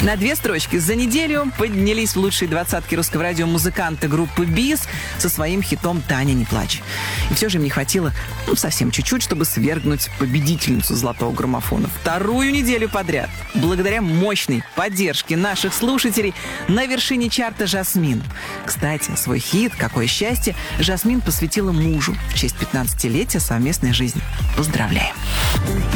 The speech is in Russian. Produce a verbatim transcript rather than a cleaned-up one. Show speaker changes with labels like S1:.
S1: На две строчки за неделю поднялись в лучшие двадцатки русского радио музыканты группы БИС со своим хитом «Таня, не плачь». И все же им не хватило, ну, совсем чуть-чуть, чтобы свергнуть победительницу золотого граммофона. Вторую неделю подряд. Благодаря мощной поддержке наших слушателей на вершине чарта «Жасмин». Кстати, свой хит «Какое счастье» Жасмин посвятила мужу в честь пятнадцатилетия совместной жизни. Поздравляем!